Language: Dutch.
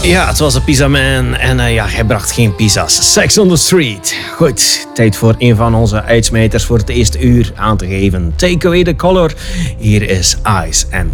Ja, het was een Pizza Man en hij bracht geen pizza's. Sex on the Street. Goed, tijd voor een van onze uitsmijters voor het eerste uur aan te geven. Take away the color. Hier is Ice and